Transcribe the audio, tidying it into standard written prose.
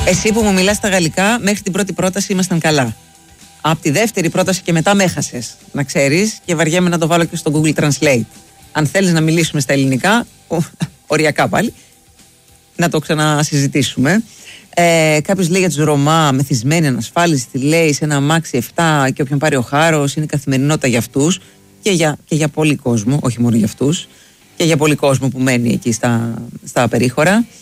Εσύ που μου μιλάς στα γαλλικά, μέχρι την πρώτη πρόταση ήμασταν καλά. Από τη δεύτερη πρόταση και μετά με έχασες, να ξέρεις, και βαριέμαι να το βάλω και στο Google Translate. Αν θέλεις να μιλήσουμε στα ελληνικά, οριακά πάλι, να το ξανασυζητήσουμε. Κάποιος λέει για τους Ρωμά, μεθυσμένοι, ανασφάλιστοι, λέει, σε ένα αμάξι 7 και όποιον πάρει ο χάρος, είναι καθημερινότητα για αυτούς και για πολύ κόσμο, όχι μόνο για αυτούς, και για πολύ κόσμο που μένει εκεί στα περίχωρα.